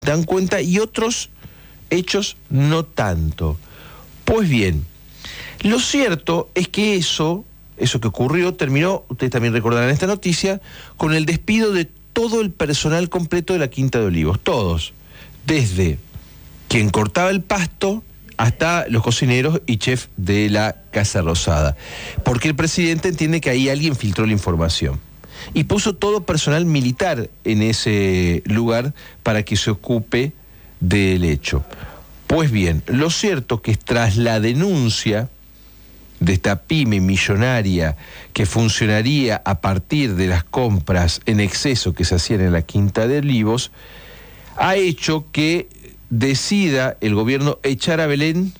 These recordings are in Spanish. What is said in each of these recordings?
dan cuenta y otros hechos no tanto. Pues bien, lo cierto es que eso que ocurrió terminó, ustedes también recordarán esta noticia, con el despido de todo el personal completo de la Quinta de Olivos, todos, desde quien cortaba el pasto hasta los cocineros y chef de la Casa Rosada, porque el presidente entiende que ahí alguien filtró la información y puso todo personal militar en ese lugar para que se ocupe del hecho. Pues bien, lo cierto que tras la denuncia de esta pyme millonaria que funcionaría a partir de las compras en exceso que se hacían en la Quinta de Olivos, ha hecho que decida el gobierno echar a Belén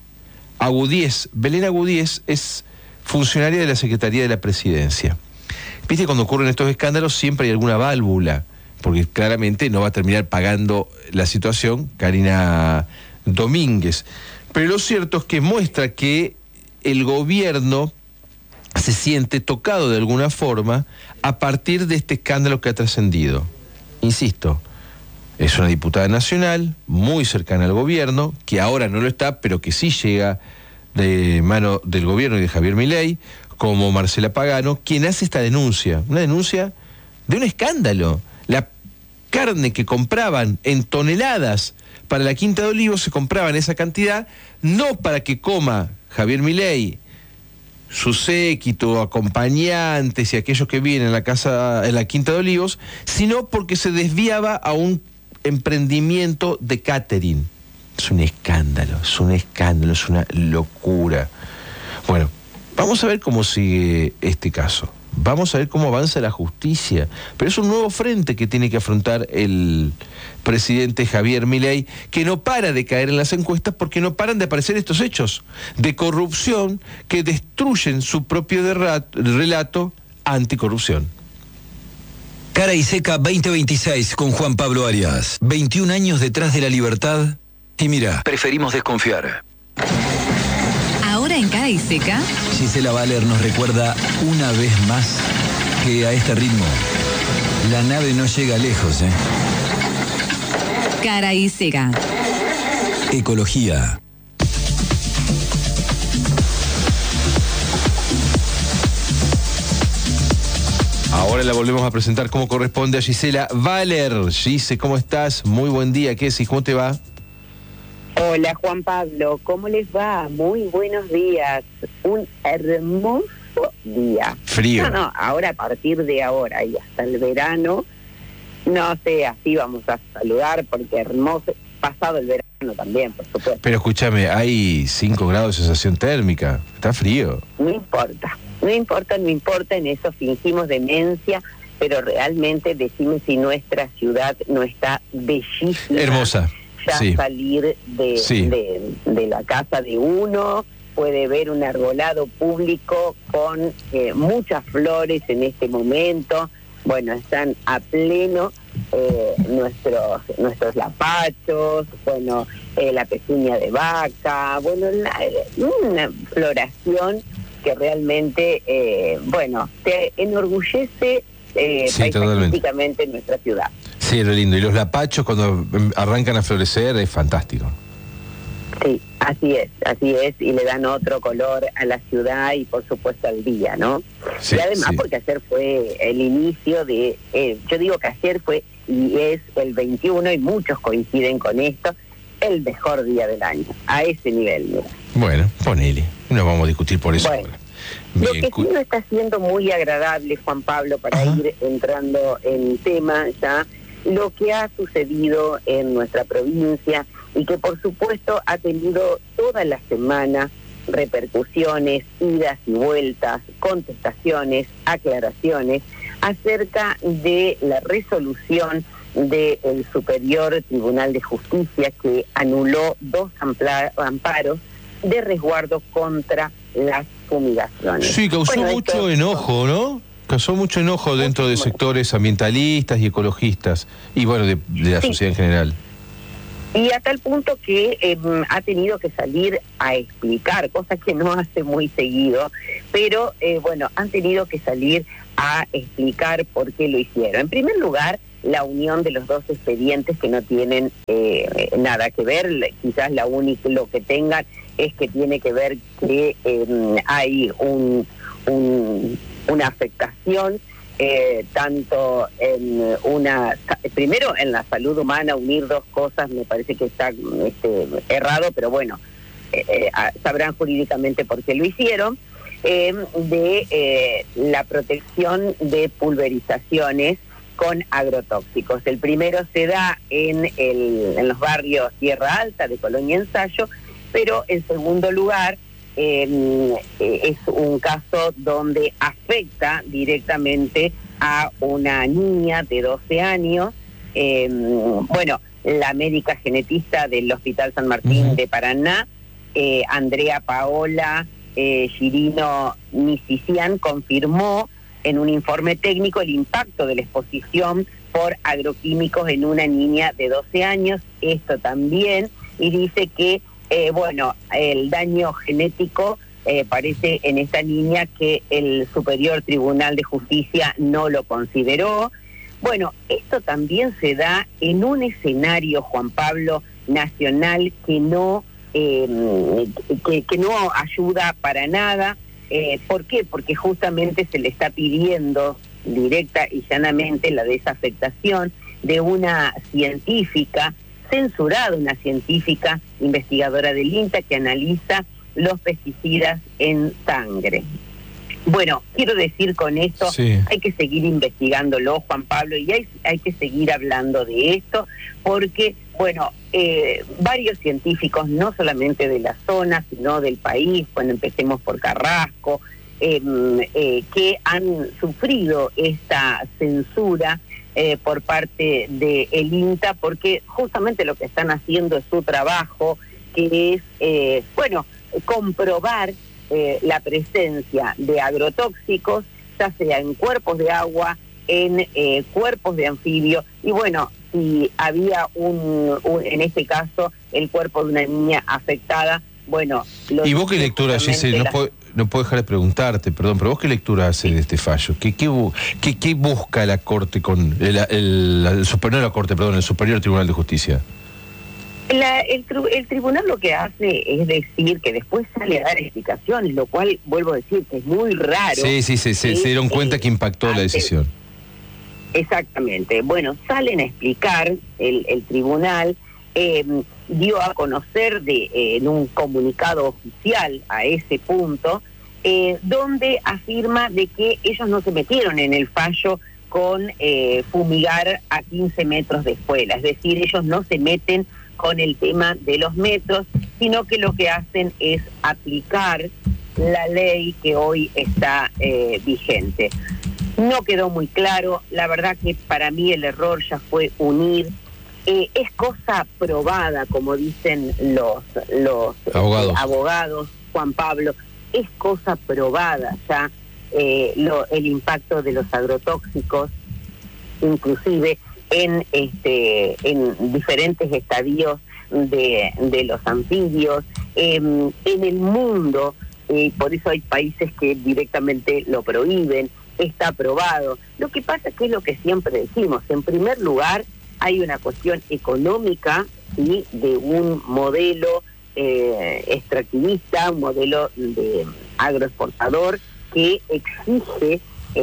Agudiez. Belén Agudiez es funcionaria de la Secretaría de la Presidencia. Viste, cuando ocurren estos escándalos siempre hay alguna válvula, porque claramente no va a terminar pagando la situación Karina Domínguez. Pero lo cierto es que muestra que el gobierno se siente tocado de alguna forma a partir de este escándalo que ha trascendido. Insisto, es una diputada nacional, muy cercana al gobierno, que ahora no lo está, pero que sí llega de mano del gobierno y de Javier Milei, como Marcela Pagano, quien hace esta denuncia, una denuncia de un escándalo. La carne que compraban en toneladas para la Quinta de Olivos se compraba en esa cantidad, no para que coma Javier Milei, su séquito, acompañantes y aquellos que vienen en la Quinta de Olivos, sino porque se desviaba a un emprendimiento de catering. Es un escándalo, es una locura. Bueno, vamos a ver cómo sigue este caso. Vamos a ver cómo avanza la justicia. Pero es un nuevo frente que tiene que afrontar el presidente Javier Milei, que no para de caer en las encuestas porque no paran de aparecer estos hechos de corrupción que destruyen su propio relato anticorrupción. Cara y Seca 2026 con Juan Pablo Arias. 21 años detrás de la libertad y mira, preferimos desconfiar. Ahora en Cara y Seca, Gisela Baler nos recuerda una vez más que a este ritmo la nave no llega lejos, ¿eh? Cara y Seca. Ecología. Ahora la volvemos a presentar como corresponde a Gisela Baler. Gise, ¿cómo estás? Muy buen día. ¿Qué decís? ¿Cómo te va? Hola Juan Pablo, ¿cómo les va? Muy buenos días. Un hermoso día. Frío. No, ahora a partir de ahora y hasta el verano, no sé, así vamos a saludar porque hermoso. Pasado el verano también, por supuesto. Pero escúchame, hay 5 grados de sensación térmica. Está frío. No importa, en eso fingimos demencia, pero realmente decime si nuestra ciudad no está bellísima. Hermosa. Ya sí. Salir de la casa de uno, puede ver un arbolado público con muchas flores en este momento. Bueno, están a pleno nuestros lapachos, bueno, la pezuña de vaca, bueno, una floración que realmente, te enorgullece paisajísticamente nuestra ciudad. Sí, es lo lindo. Y los lapachos cuando arrancan a florecer es fantástico. Sí, así es, y le dan otro color a la ciudad y por supuesto al día, ¿no? Sí, y además sí. Porque ayer fue el inicio de, yo digo que ayer fue y es el 21 y muchos coinciden con esto, el mejor día del año, a ese nivel, mira. Bueno, ponele, no vamos a discutir por eso Bueno, ahora. Lo Bien, que sí no está siendo muy agradable, Juan Pablo, para ir entrando en tema ya, lo que ha sucedido en nuestra provincia y que por supuesto ha tenido toda la semana repercusiones, idas y vueltas, contestaciones, aclaraciones acerca de la resolución del Superior Tribunal de Justicia que anuló 2 amparos de resguardo contra las fumigaciones. Sí, causó mucho enojo, ¿no? Causó mucho enojo dentro de sectores ambientalistas y ecologistas, y bueno, de la sociedad en general. Y a tal punto que ha tenido que salir a explicar, cosas que no hace muy seguido, pero han tenido que salir a explicar por qué lo hicieron. En primer lugar, la unión de los dos expedientes que no tienen nada que ver. Quizás lo que tengan es que tiene que ver que hay una afectación tanto en primero en la salud humana. Unir dos cosas me parece que está errado, pero bueno, sabrán jurídicamente por qué lo hicieron, de la protección de pulverizaciones con agrotóxicos. El primero se da en los barrios Tierra Alta de Colonia Ensayo, pero en segundo lugar es un caso donde afecta directamente a una niña de 12 años. La médica genetista del Hospital San Martín de Paraná, Andrea Paola Girino Misician, confirmó en un informe técnico el impacto de la exposición por agroquímicos en una niña de 12 años. Esto también, y dice que el daño genético parece en esta niña que el Superior Tribunal de Justicia no lo consideró. Bueno, esto también se da en un escenario, Juan Pablo, nacional que no ayuda para nada. ¿Por qué? Porque justamente se le está pidiendo directa y llanamente la desafectación de una científica, censurada, una científica investigadora del INTA que analiza los pesticidas en sangre. Bueno, quiero decir con esto, hay que seguir investigándolo, Juan Pablo, y hay que seguir hablando de esto, porque, varios científicos, no solamente de la zona, sino del país, empecemos por Carrasco, que han sufrido esta censura por parte del INTA, porque justamente lo que están haciendo es su trabajo, que es, comprobar la presencia de agrotóxicos, ya sea en cuerpos de agua, en cuerpos de anfibio, y si había en este caso el cuerpo de una niña afectada, ¿Y vos qué lectura, Giselle? No puedo dejar de preguntarte, perdón, pero vos qué lectura haces de este fallo? ¿Qué busca la Corte con el Superior Tribunal de Justicia? El tribunal lo que hace es decir que después sale a dar explicaciones, lo cual, vuelvo a decir, que es muy raro. Sí, se dieron cuenta que impactó la decisión. Exactamente. Salen a explicar, el tribunal dio a conocer en un comunicado oficial a ese punto, donde afirma de que ellos no se metieron en el fallo con fumigar a 15 metros de escuela, es decir, ellos no se meten con el tema de los metros, sino que lo que hacen es aplicar la ley que hoy está vigente. No quedó muy claro, la verdad que para mí el error ya fue unir. Es cosa probada, como dicen los abogados, Juan Pablo, es cosa probada ya el impacto de los agrotóxicos, inclusive en diferentes estadios de los anfibios, en el mundo, por eso hay países que directamente lo prohíben, está aprobado. Lo que pasa es lo que siempre decimos, en primer lugar hay una cuestión económica, ¿sí?, de un modelo extractivista, un modelo de agroexportador que exige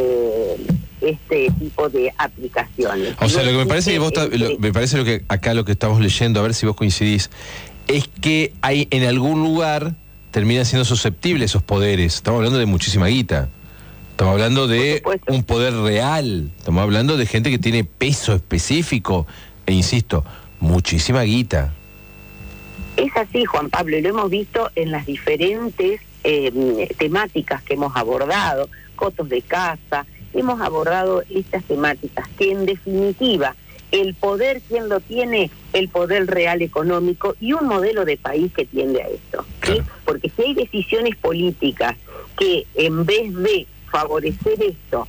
este tipo de aplicaciones. O sea, lo que me parece me parece lo que estamos leyendo, a ver si vos coincidís, es que hay en algún lugar terminan siendo susceptibles esos poderes. Estamos hablando de muchísima guita. Estamos hablando de un poder real. Estamos hablando de gente que tiene peso específico. E insisto, muchísima guita. Es así, Juan Pablo, y lo hemos visto en las diferentes temáticas que hemos abordado, cotos de caza, hemos abordado estas temáticas que en definitiva el poder, ¿quién lo tiene? El poder real económico y un modelo de país que tiende a esto, ¿sí? Porque si hay decisiones políticas que en vez de favorecer esto,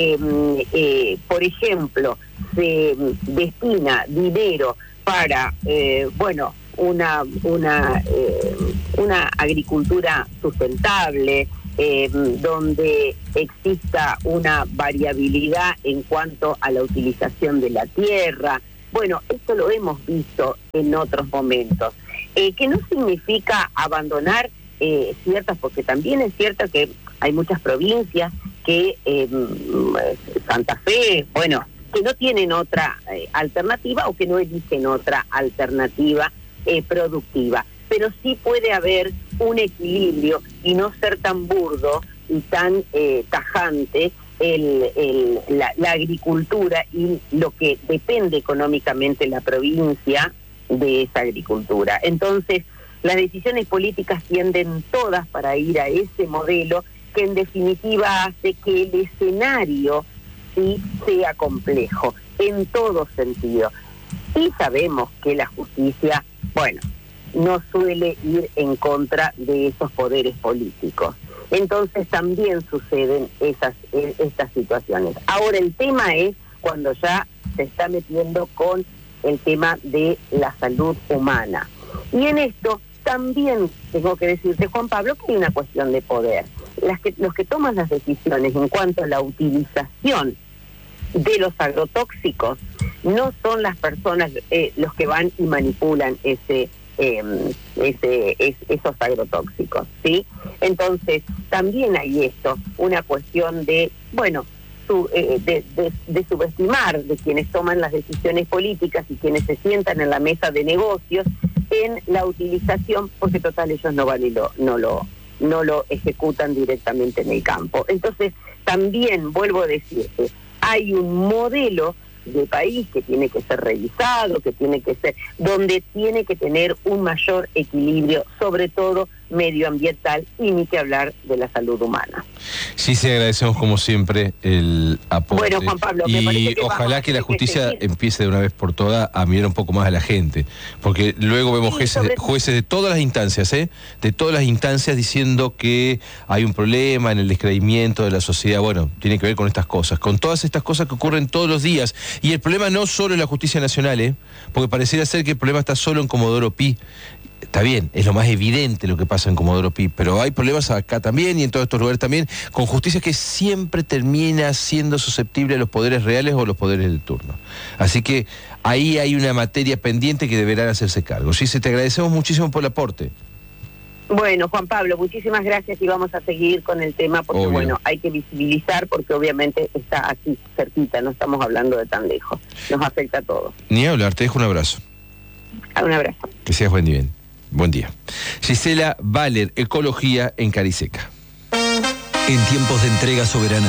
por ejemplo, se destina dinero para, una agricultura sustentable, donde exista una variabilidad en cuanto a la utilización de la tierra. Bueno, esto lo hemos visto en otros momentos, que no significa abandonar ciertas, porque también es cierto que hay muchas provincias que, Santa Fe, bueno, que no tienen otra alternativa o que no eligen otra alternativa productiva. Pero sí puede haber un equilibrio y no ser tan burdo y tan tajante la agricultura y lo que depende económicamente la provincia de esa agricultura. Entonces, las decisiones políticas tienden todas para ir a ese modelo que en definitiva hace que el escenario sí sea complejo en todo sentido. Y sabemos que la justicia, bueno, no suele ir en contra de esos poderes políticos. Entonces también suceden estas situaciones. Ahora el tema es cuando ya se está metiendo con el tema de la salud humana. Y en esto también tengo que decirte, Juan Pablo, que hay una cuestión de poder. Los que toman las decisiones en cuanto a la utilización de los agrotóxicos no son las personas los que van y manipulan esos agrotóxicos, ¿sí? Entonces, también hay esto, una cuestión de, bueno, de subestimar de quienes toman las decisiones políticas y quienes se sientan en la mesa de negocios en la utilización, porque total ellos no van y no lo ejecutan directamente en el campo. Entonces, también, vuelvo a decirte, hay un modelo de país que tiene que ser revisado, que tiene que ser, donde tiene que tener un mayor equilibrio, sobre todo medioambiental, y ni que hablar de la salud humana. Sí, agradecemos como siempre el apoyo. Bueno, Juan Pablo, me parece que ojalá que la justicia empiece de una vez por todas a mirar un poco más a la gente, porque luego vemos jueces de todas las instancias, de todas las instancias diciendo que hay un problema en el descreimiento de la sociedad. Bueno, tiene que ver con estas cosas, con todas estas cosas que ocurren todos los días. Y el problema no solo es la justicia nacional, porque pareciera ser que el problema está solo en Comodoro Pi. Está bien, es lo más evidente lo que pasa en Comodoro Pi, pero hay problemas acá también y en todos estos lugares también, con justicia que siempre termina siendo susceptible a los poderes reales o los poderes del turno. Así que ahí hay una materia pendiente que deberán hacerse cargo. Sí, te agradecemos muchísimo por el aporte. Bueno, Juan Pablo, muchísimas gracias y vamos a seguir con el tema porque, obvio, bueno, hay que visibilizar porque obviamente está aquí cerquita, no estamos hablando de tan lejos. Nos afecta a todos. Ni hablar, te dejo un abrazo. Un abrazo. Que seas buen día. Gisela Baller, Ecología en Cariseca. En tiempos de entrega soberana,